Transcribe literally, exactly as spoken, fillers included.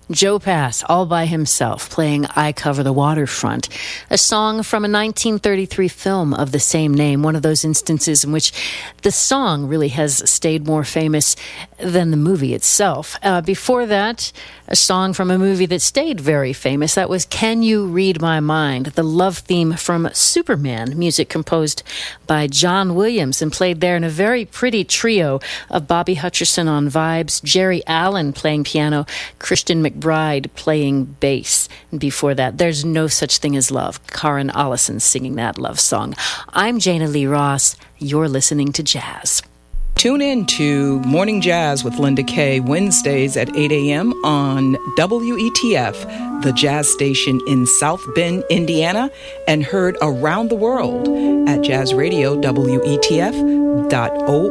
Joe Pass, all by himself, playing I Cover the Waterfront, a song from a nineteen thirty-three film of the same name, one of those instances in which the song really has stayed more famous than the movie itself. Uh, before that, a song from a movie that stayed very famous. That was Can You Read My Mind, the love theme from Superman, music composed by John Williams and played there in a very pretty trio of Bobby Hutcherson on vibes, Jerry Allen playing piano, Christian McBride playing bass. And before that, There's No Such Thing as Love, Karen Allison singing that love song. I'm Jana Lee Ross. You're listening to Jazz. Tune in to Morning Jazz with Linda Kay, Wednesdays at eight a.m. on W E T F, the jazz station in South Bend, Indiana, and heard around the world at jazz radio W E T F dot org.